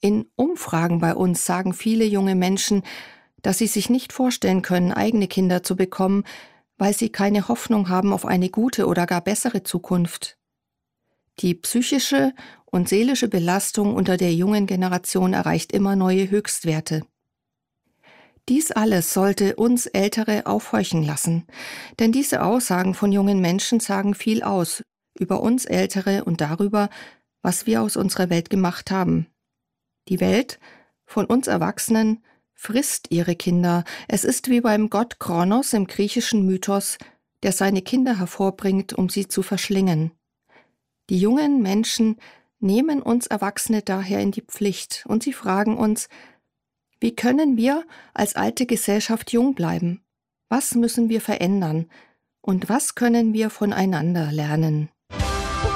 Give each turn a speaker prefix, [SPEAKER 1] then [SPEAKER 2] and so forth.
[SPEAKER 1] In Umfragen bei uns sagen viele junge Menschen, dass sie sich nicht vorstellen können, eigene Kinder zu bekommen, weil sie keine Hoffnung haben auf eine gute oder gar bessere Zukunft. Die psychische und seelische Belastung unter der jungen Generation erreicht immer neue Höchstwerte. Dies alles sollte uns Ältere aufhorchen lassen, denn diese Aussagen von jungen Menschen sagen viel aus über uns Ältere und darüber, was wir aus unserer Welt gemacht haben. Die Welt von uns Erwachsenen frisst ihre Kinder. Es ist wie beim Gott Kronos im griechischen Mythos, der seine Kinder hervorbringt, um sie zu verschlingen. Die jungen Menschen nehmen uns Erwachsene daher in die Pflicht und sie fragen uns, wie können wir als alte Gesellschaft jung bleiben? Was müssen wir verändern? Und was können wir voneinander lernen?